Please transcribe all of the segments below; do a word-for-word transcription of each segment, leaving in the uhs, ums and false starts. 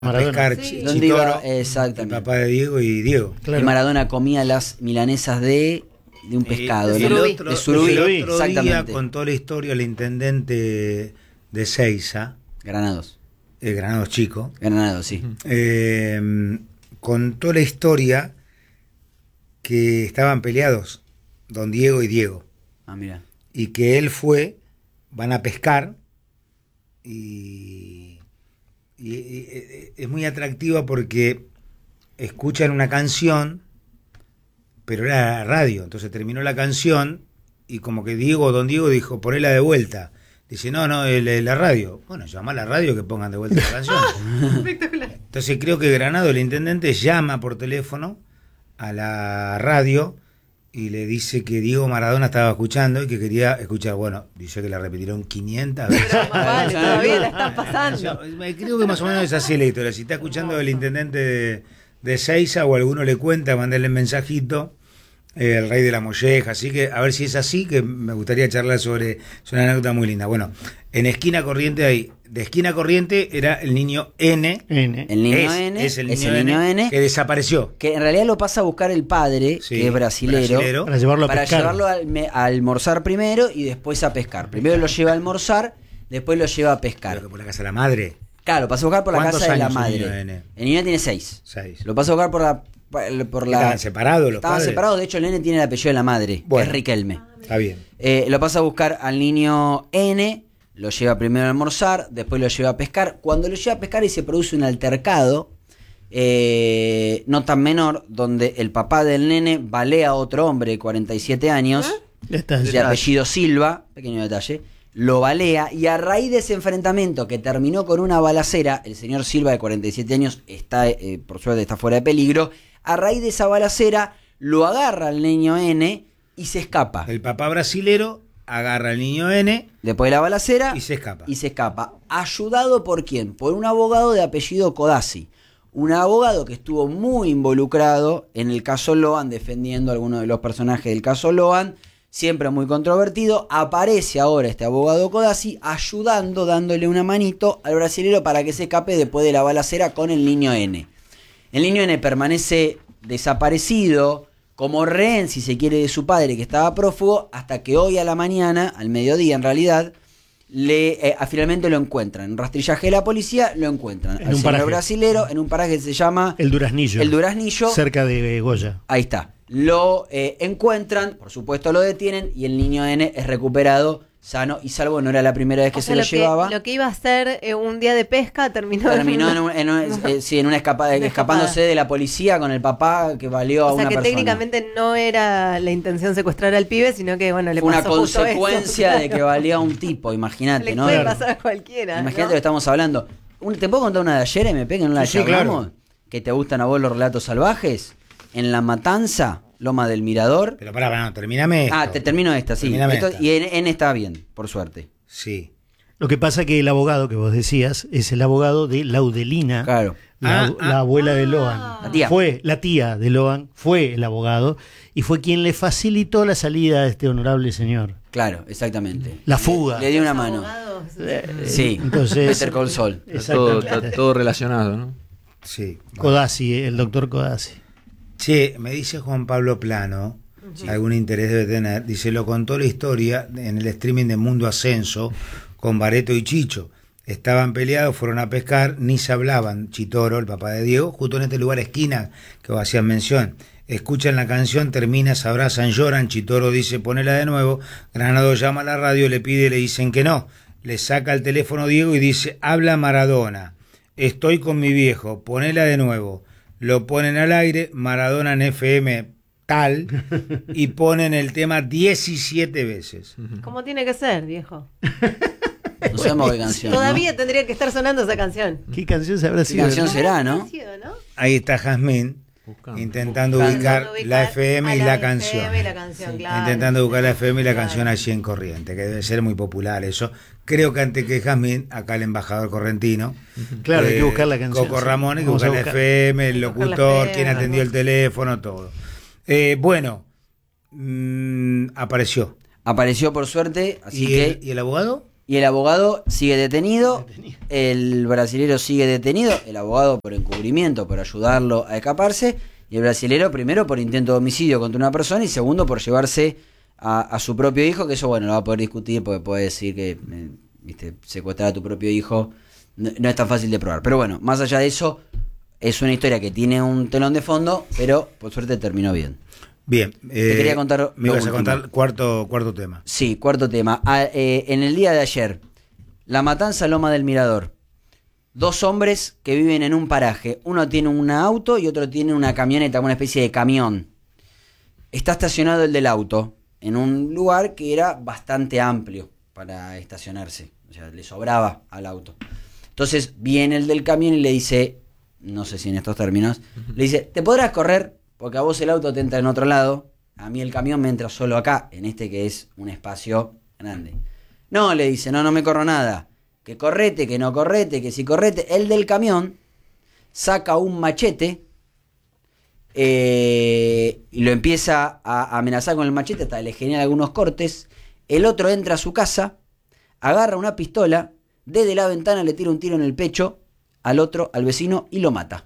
a pescar Sí. Ch- ¿Dónde Chitoro, iba? Exactamente. el papá de Diego y Diego. Y Maradona comía las milanesas de, de un pescado. Y ¿no? el surubí. otro, De surubí, el otro día exactamente. contó la historia el intendente de Seiza, Granados. el Granados Chico, Granados, sí. eh, contó la historia que estaban peleados don Diego y Diego, Ah, mira. y que él fue, van a pescar, y, y- y es muy atractiva porque escuchan una canción, pero era radio, entonces terminó la canción y como que Diego, don Diego dijo, ponela de vuelta. Dice, no, no, el- el- la radio. Bueno, llama a la radio que pongan de vuelta la canción. Espectacular. Entonces creo que Granado, el intendente, llama por teléfono a la radio y le dice que Diego Maradona estaba escuchando y que quería escuchar. Bueno, dice que la repitieron quinientas veces. Pero más vale, todavía la están pasando. Yo, me- creo que más o menos es así la historia. Si está escuchando el intendente de, de Seiza o alguno le cuenta, mandarle un mensajito, eh, el rey de la molleja. Así que a ver si es así, que me gustaría charlar sobre. Es una anécdota muy linda. Bueno, en Esquina Corriente ahí, de Esquina Corriente era el niño N. El niño es, N es el niño, N, que desapareció. que en realidad lo pasa a buscar el padre, Sí, que es brasilero, brasilero. Para llevarlo a para pescar. llevarlo al me- a almorzar primero y después a pescar. Primero lo lleva a almorzar, después lo lleva a pescar. Creo que por la casa de la madre. Claro, lo pasa a buscar por la ¿Cuántos casa de la años el madre. niño N? El niño tiene seis. Seis. Lo pasa a buscar por la... Por la Estaban separados los Estaban padres. separados, de hecho el nene tiene el apellido de la madre, Bueno. que es Riquelme. Está bien. Eh, lo pasa a buscar al niño N, lo lleva primero a almorzar, después lo lleva a pescar. Cuando lo lleva a pescar y se produce un altercado, eh, no tan menor, donde el papá del nene balea a otro hombre de cuarenta y siete años, Está- de apellido Silva, pequeño detalle, lo balea y a raíz de ese enfrentamiento que terminó con una balacera, el señor Silva de cuarenta y siete años está, eh, por suerte está fuera de peligro, a raíz de esa balacera lo agarra el niño N y se escapa. El papá brasilero agarra al niño N Después de la balacera y se escapa. y se escapa. ¿Ayudado por quién? Por un abogado de apellido Codazzi. Un abogado que estuvo muy involucrado en el caso Loan, defendiendo a algunos de los personajes del caso Loan, siempre muy controvertido. Aparece ahora este abogado Codazzi ayudando, dándole una manito al brasilero para que se escape después de la balacera con el niño N. El niño N permanece desaparecido, como rehén, si se quiere, de su padre, que estaba prófugo, hasta que hoy a la mañana, al mediodía en realidad, le eh, finalmente lo encuentran. En rastrillaje de la policía lo encuentran. En Al un señor paraje. brasilero, en un paraje que se llama El Duraznillo. El Duraznillo. Cerca de Goya. Ahí está. Lo eh, encuentran, por supuesto lo detienen, y el niño N es recuperado sano y salvo. No era la primera vez que O se sea, lo, lo, que, llevaba. lo que iba a ser eh, un día de pesca terminó, Terminó en, un- en un- eh, sí, en una escapada, Una escapándose escapada. de la policía con el papá que valió a O sea una que persona. técnicamente no era la intención secuestrar al pibe, sino que bueno, le Fue una pasó justo eso, consecuencia de claro. que valía a un tipo, imagínate, Le ¿no? puede Claro. pasar a cualquiera. Imagínate ¿no? lo que estamos hablando. Un- ¿Te puedo contar una de ayer, M P, que no la Sí, sí, charlamos? claro. ¿Que te gustan a vos los relatos salvajes? En La Matanza, Loma del Mirador. Pero pará, pará, no, terminame esto. Ah, te termino esta, sí. Terminame Esto- esta. y en, en está bien, por suerte. Sí. Lo que pasa que el abogado que vos decías es el abogado de Laudelina, Claro. la, Ah, la ah. abuela de Loan. La tía. Fue la tía de Loan, fue el abogado y fue quien le facilitó la salida a este honorable señor. Claro, exactamente. La fuga. Le, le dio una Los mano. abogados, Sí. Entonces- Better Call Saul. Todo, Exactamente. está todo relacionado, ¿no? Sí. Bueno. Codazzi, el doctor Codazzi. Che, me dice Juan Pablo Plano, algún interés debe tener, dice, lo contó la historia en el streaming de Mundo Ascenso con Bareto y Chicho. Estaban peleados, fueron a pescar, ni se hablaban. Chitoro, el papá de Diego, justo en este lugar esquina que vos hacías mención. Escuchan la canción, termina, se abrazan, lloran. Chitoro dice, ponela de nuevo. Granado llama a la radio, le pide, le dicen que no. Le saca el teléfono Diego y dice, habla Maradona. Estoy con mi viejo, ponela de nuevo. Lo ponen al aire, Maradona en F M tal, y ponen el tema diecisiete veces. ¿Cómo tiene que ser, viejo? No sabemos qué canción. ¿no? Todavía tendría que estar sonando esa canción. ¿Qué canción se habrá ¿Qué sido? canción no? será, no? ¿no? Ahí está Jazmín, Buscando. intentando Buscando ubicar Ubicar la F M y a la, F M canción. y la canción, claro. Intentando buscar la F M y la Claro. canción allí en Corriente, que debe ser muy popular eso. Creo que antes que Jazmín, acá el embajador correntino. Claro, hay que eh, buscar la canción. Coco sí. Ramón, hay que Vamos a buscar la buscar. F M, el Hay que buscar la locutor, F M, quién la atendió el cosa. teléfono, todo. Eh, bueno, mm, apareció. Apareció por suerte, así ¿Y, que... el, ¿Y el abogado? Y el abogado sigue detenido, el brasilero sigue detenido, el abogado por encubrimiento, por ayudarlo a escaparse, y el brasilero primero por intento de homicidio contra una persona y segundo por llevarse a, a su propio hijo, que eso bueno, lo va a poder discutir porque puede decir que eh, viste, secuestrar a tu propio hijo no, no es tan fácil de probar. Pero bueno, más allá de eso, es una historia que tiene un telón de fondo, pero por suerte terminó bien. Bien, eh, Te quería contar me lo ibas a último. contar cuarto, cuarto tema. Sí, cuarto tema. Ah, eh, en el día de ayer, la matanza Loma del Mirador. Dos hombres que viven en un paraje. Uno tiene un auto y otro tiene una camioneta, una especie de camión. Está estacionado el del auto en un lugar que era bastante amplio para estacionarse. O sea, le sobraba al auto. Entonces viene el del camión y le dice, no sé si en estos términos, le dice, ¿te podrás correr? Porque a vos el auto te entra en otro lado. A mí el camión me entra solo acá, en este que es un espacio grande. No, le dice, no, no me corro nada. Que correte, que no correte, que si correte. El del camión saca un machete eh, y lo empieza a amenazar con el machete hasta le genera algunos cortes. El otro entra a su casa, agarra una pistola, desde la ventana le tira un tiro en el pecho al otro, al vecino, y lo mata.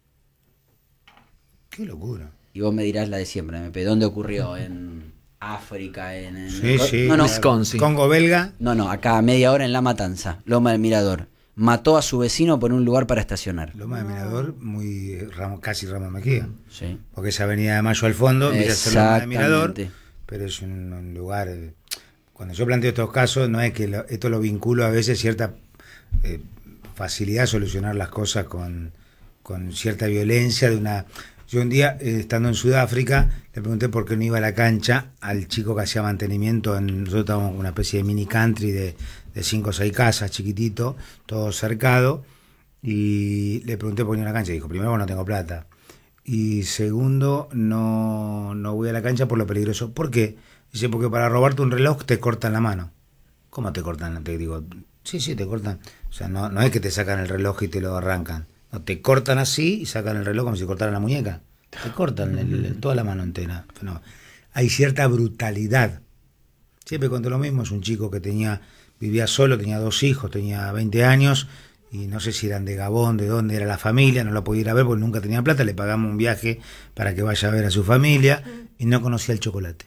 Qué locura. Y vos me dirás la de siempre, M P. ¿Dónde ocurrió? ¿En África? ¿En, en... Sí, sí. No, no. Wisconsin. Congo belga. No, no, acá a media hora en La Matanza, Loma del Mirador. Mató a su vecino por un lugar para estacionar. Loma de Mirador, muy Ramos, casi Ramos Mejía. Sí. Porque es Avenida de Mayo al fondo, empieza a ser Loma de Mirador, Exactamente. pero es un, un lugar... eh, Cuando yo planteo estos casos, no es que lo- esto lo vinculo a veces cierta eh, facilidad a solucionar las cosas con, con cierta violencia de una... Yo un día, eh, estando en Sudáfrica, le pregunté por qué no iba a la cancha al chico que hacía mantenimiento. En, nosotros estábamos en una especie de mini country de, de cinco o seis casas, chiquitito, todo cercado. Y le pregunté por qué no iba a la cancha. Dijo, primero, no tengo plata. Y segundo, no, no voy a la cancha por lo peligroso. ¿Por qué? Dice, porque para robarte un reloj te cortan la mano. ¿Cómo te cortan? Te digo, sí, sí, te cortan. O sea, no, no es que te sacan el reloj y te lo arrancan. No, te cortan así y sacan el reloj como si cortaran la muñeca. Te cortan el- el- toda la mano entera. No. Hay cierta brutalidad. Siempre cuento lo mismo. Es un chico que tenía, vivía solo, tenía dos hijos, tenía veinte años, y no sé si eran de Gabón, de dónde era la familia, no lo podía ir a ver porque nunca tenía plata. Le pagamos un viaje para que vaya a ver a su familia y no conocía el chocolate.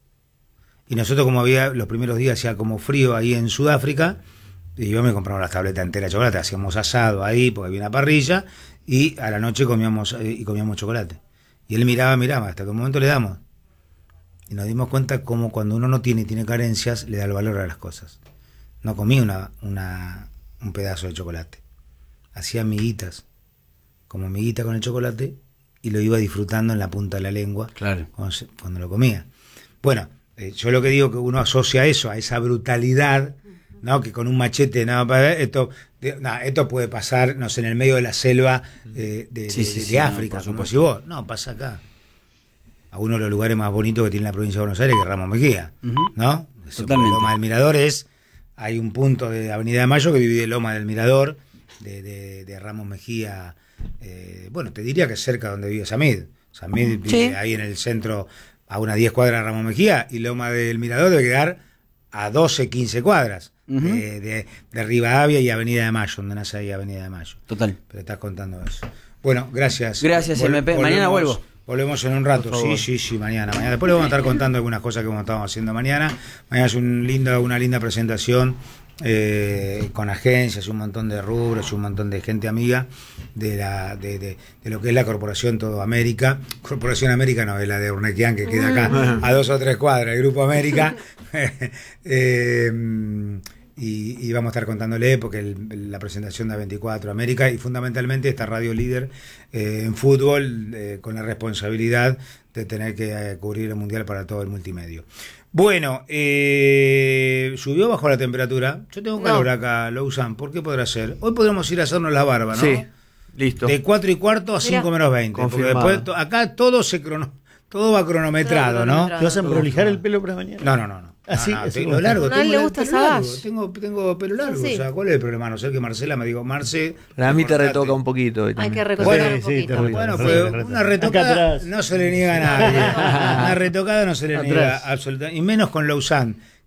Y nosotros, como había los primeros días, hacía como frío ahí en Sudáfrica, y yo me compraba las tabletas enteras de chocolate, hacíamos asado ahí porque había una parrilla, y a la noche comíamos eh, y comíamos chocolate. Y él miraba, miraba, hasta que un momento le damos. Y nos dimos cuenta como cuando uno no tiene y tiene carencias, le da el valor a las cosas. No comía una, una, un pedazo de chocolate. Hacía miguitas, como miguita con el chocolate, y lo iba disfrutando en la punta de la lengua Claro. cuando, se- cuando lo comía. Bueno, eh, yo lo que digo que uno asocia eso, a esa brutalidad, ¿no? Que con un machete, no, para- esto, de- no, esto puede pasar, no sé, en el medio de la selva eh, de, Sí, de- sí, de sí, no, África, por como supuesto. si vos, no, pasa acá. A uno de los lugares más bonitos que tiene la provincia de Buenos Aires, que es Ramos Mejía, Ujú. ¿no? Ese Totalmente. Loma del Mirador es, hay un punto de Avenida de Mayo que divide Loma del Mirador de, de, de Ramos Mejía, eh, bueno, te diría que es cerca donde vive Samid. Samid Sí. vive ahí en el centro, a unas diez cuadras de Ramos Mejía, y Loma del Mirador debe quedar a doce, quince cuadras Ujú. de, de, de Rivadavia y Avenida de Mayo, donde nace ahí Avenida de Mayo. Total. Pero estás contando eso. Bueno, gracias. Gracias, M P. Mañana vuelvo. Volvemos en un rato, Por sí, favor. sí, sí, mañana. Mañana. Después les vamos a estar contando algunas cosas que vamos a estar haciendo mañana. Mañana es un linda, una linda presentación eh, con agencias, un montón de rubros, un montón de gente amiga de la de, de, de lo que es la Corporación Todo América. Corporación América no, es la de Urnequian, que queda acá a dos o tres cuadras, el Grupo América. eh, y, y vamos a estar contándole porque el- la presentación de A veinticuatro América y fundamentalmente esta radio líder eh, en fútbol eh, con la responsabilidad de tener que eh, cubrir el mundial para todo el multimedio. Bueno, eh, subió bajo la temperatura. Yo tengo No. calor acá, Lausanne. ¿Por qué podrá ser? Hoy podremos ir a hacernos la barba, ¿no? Sí, listo. De cuatro y cuarto a Mira. cinco menos veinte. Porque Confirmado. después to- acá todo se crono, todo va cronometrado, Todo ¿no? cronometrado. ¿Te vas a prolijar el pelo para mañana? No, no, no, no. Así, No, no, así tengo como largo, está. A él tengo le la- gusta pelo largo, Savage. tengo, tengo pelo largo, Sí. o sea, ¿cuál es el problema? No sé que Marcela me digo, Marce, Para mí te cortate. retoca un poquito. hoy Hay también. que recortar Bueno, un sí, poquito. terrible. Bueno, Sí, pues correcto. una Acá retocada atrás. no se le niega a nadie. Una retocada no se le Atrás. niega absolutamente, y menos con Lausanne,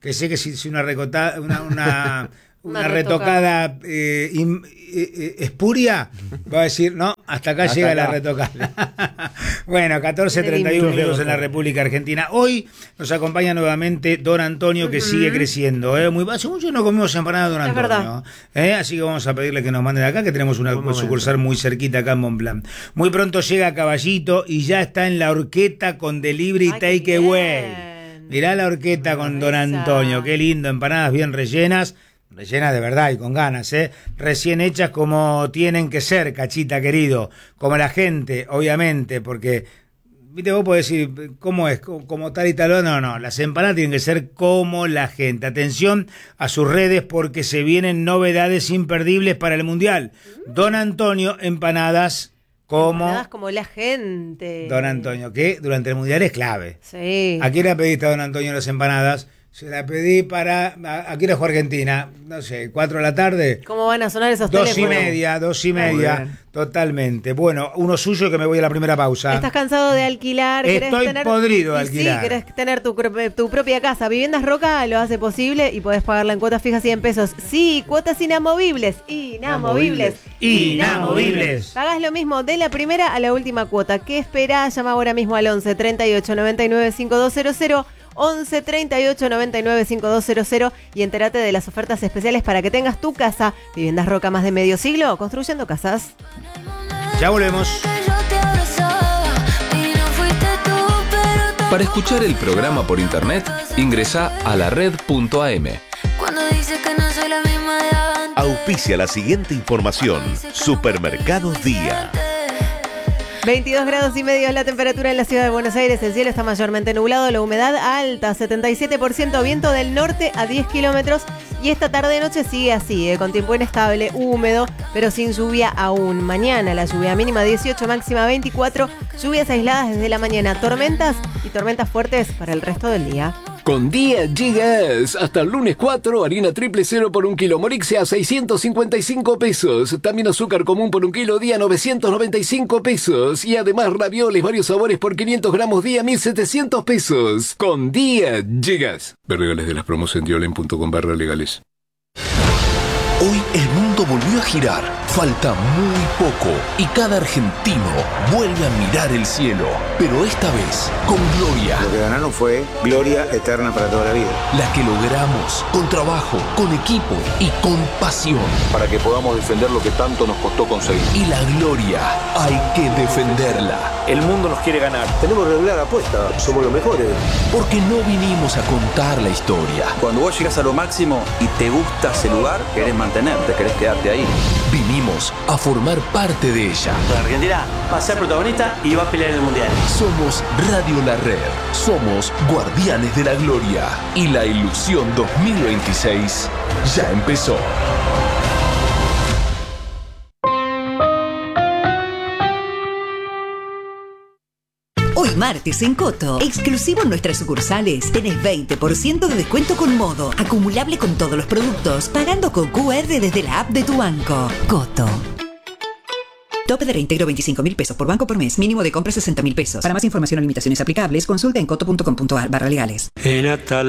Pensé que si, si una recotada, una, una, una, Una retocada eh, in- eh, espuria, va a decir, no, hasta acá Hasta llega acá. la retocada. Bueno, catorce treinta y uno minutos en la República Argentina. Hoy nos acompaña nuevamente Don Antonio, que sigue creciendo. ¿eh? Muy, hace mucho no comimos empanada, Don Es Antonio. verdad. ¿eh? Así que vamos a pedirle que nos mande de acá, que tenemos una Buen momento. sucursal muy cerquita acá en Montblanc. Muy pronto llega Caballito y ya está en la horqueta con delivery Ay, qué takeaway. bien. Mirá la horqueta con Don Esa. Antonio, qué lindo, empanadas bien rellenas, rellenas de verdad y con ganas, ¿eh? Recién hechas como tienen que ser, Cachita querido, como la gente, obviamente, porque, viste, vos podés decir, ¿cómo es? ¿Como, como tal y tal? No, no, no, las empanadas tienen que ser como la gente. Atención a sus redes porque se vienen novedades imperdibles para el Mundial. Don Antonio, empanadas como... Empanadas como la gente. Don Antonio, que durante el Mundial es clave. Sí. ¿A quién le pediste a Don Antonio las empanadas? Se la pedí para... ¿A, a qué hora fue Argentina? No sé, ¿cuatro de la tarde? ¿Cómo van a sonar esos Dos y teléfonos? media, dos y Muy media. bien. Totalmente. Bueno, uno suyo que me voy a la primera pausa. ¿Estás cansado de alquilar? ¿Querés Estoy tener... podrido de y alquilar. Sí, querés tener tu, pro- tu propia casa. Viviendas Roca lo hace posible y podés pagarla en cuotas fijas cien pesos. Sí, cuotas inamovibles. Inamovibles. Inamovibles. Pagás lo mismo de la primera a la última cuota. ¿Qué esperás? Llama ahora mismo al once treinta y ocho noventa y nueve cincuenta y dos cero cero. once treinta y ocho noventa y nueve cincuenta y dos cero cero y entérate de las ofertas especiales para que tengas tu casa. Viviendas Roca, más de medio siglo construyendo casas. Ya volvemos. Para escuchar el programa por internet, ingresa a la red punto a eme. Cuando dices que no soy la misma de antes. Auspicia la siguiente información. Supermercados Día. veintidós grados y medio es la temperatura en la ciudad de Buenos Aires. El cielo está mayormente nublado, la humedad alta, setenta y siete por ciento, viento del norte a diez kilómetros. Y esta tarde-noche sigue así, eh, con tiempo inestable, húmedo, pero sin lluvia aún. Mañana la lluvia mínima dieciocho, máxima veinticuatro. Lluvias aisladas desde la mañana, tormentas y tormentas fuertes para el resto del día. Con Día Gigas, hasta el lunes cuatro, harina triple cero por un kilo Morixia a seiscientos cincuenta y cinco pesos. También azúcar común por un kilo Día novecientos noventa y cinco pesos. Y además ravioles varios sabores por quinientos gramos Día mil setecientos pesos. Con Día Gigas. Ver legales de las promos en diolen punto com barra legales. Hoy el mundo volvió a girar. Falta muy poco y cada argentino vuelve a mirar el cielo. Pero esta vez con gloria. Lo que ganaron fue gloria eterna para toda la vida. La que logramos con trabajo, con equipo y con pasión. Para que podamos defender lo que tanto nos costó conseguir. Y la gloria hay que defenderla. El mundo nos quiere ganar. Tenemos regular apuesta, somos los mejores. Porque no vinimos a contar la historia. Cuando vos llegas a lo máximo y te gusta ese lugar, querés mantenerte, querés quedarte ahí. Vinimos a formar parte de ella. La Argentina va a ser protagonista y va a pelear en el Mundial. Somos Radio La Red. Somos Guardianes de la Gloria. Y la ilusión dos mil veintiséis ya empezó. Hoy martes en Coto, exclusivo en nuestras sucursales, tenés veinte por ciento de descuento con Modo, acumulable con todos los productos, pagando con cu erre desde la app de tu banco. Coto. Tope de reintegro veinticinco mil pesos por banco por mes, mínimo de compra sesenta mil pesos. Para más información o limitaciones aplicables, consulta en coto punto com punto ar barra legales. En Atal